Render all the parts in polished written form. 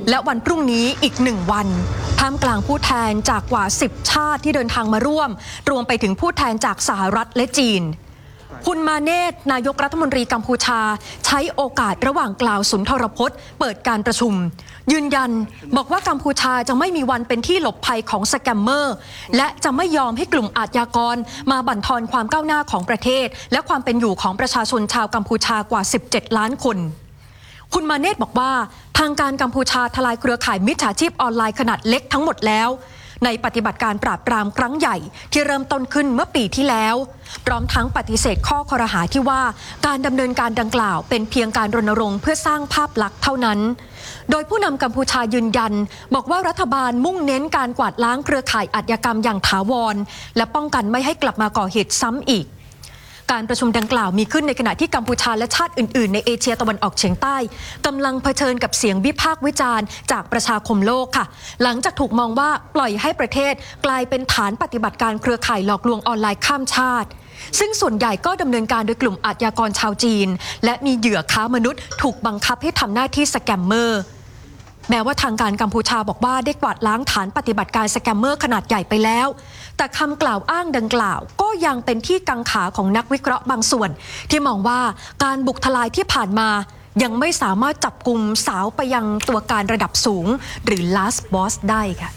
และวันพรุ่งนี้อีก1 วันท่ามกลางผู้แทนจากกว่า10 ชาติที่เดินทางมาร่วมรวมไปถึงผู้แทนจากสหรัฐและจีนคุณมาเนตนายกรัฐมนตรีกัมพูชาใช้โอกาสระหว่างกล่าวสุนทรพจน์เปิดการประชุมยืนยันบอกว่ากัมพูชาจะไม่มีวันเป็นที่หลบภัยของสแกมเมอร์และจะไม่ยอมให้กลุ่มอาชญากรมาบั่นทอนความก้าวหน้าของประเทศและความเป็นอยู่ของประชาชนชาวกัมพูชากว่า17 ล้านคนคุณมาเนตบอกว่าทางการกัมพูชาทลายเครือข่ายมิจฉาชีพออนไลน์ขนาดเล็กทั้งหมดแล้วในปฏิบัติการปราบปรามครั้งใหญ่ที่เริ่มต้นขึ้นเมื่อปีที่แล้วพร้อมทั้งปฏิเสธข้อครหาที่ว่าการดำเนินการดังกล่าวเป็นเพียงการรณรงค์เพื่อสร้างภาพลักษณ์เท่านั้นโดยผู้นำกัมพูชายืนยันบอกว่ารัฐบาลมุ่งเน้นการกวาดล้างเครือข่ายอาชญากรรมอย่างถาวรและป้องกันไม่ให้กลับมาก่อเหตุซ้ำอีกการประชุมดังกล่าวมีขึ้นในขณะที่กัมพูชาและชาติอื่นๆในเอเชียตะวันออกเฉียงใต้กำลังเผชิญกับเสียงวิพากษ์วิจารณ์จากประชาคมโลกค่ะหลังจากถูกมองว่าปล่อยให้ประเทศกลายเป็นฐานปฏิบัติการเครือข่ายหลอกลวงออนไลน์ข้ามชาติซึ่งส่วนใหญ่ก็ดำเนินการโดยกลุ่มอาชญากรชาวจีนและมีเหยื่อค้ามนุษย์ถูกบังคับให้ทำหน้าที่สแกมเมอร์แม้ว่าทางการกัมพูชาบอกว่าได้กวาดล้างฐานปฏิบัติการสแกมเมอร์ขนาดใหญ่ไปแล้วแต่คำกล่าวอ้างดังกล่าวก็ยังเป็นที่กังขาของนักวิเคราะห์บางส่วนที่มองว่าการบุกทลายที่ผ่านมายังไม่สามารถจับกุมสาวไปยังตัวการระดับสูงหรือ last boss ได้ค่ะ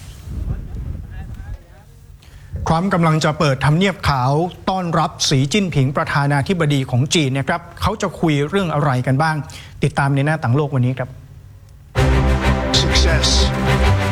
ทรัมป์กำลังจะเปิดทำเนียบขาวต้อนรับสีจิ้นผิงประธานาธิบดีของจีนนะครับเขาจะคุยเรื่องอะไรกันบ้างติดตามในหน้าต่างโลกวันนี้ครับ Success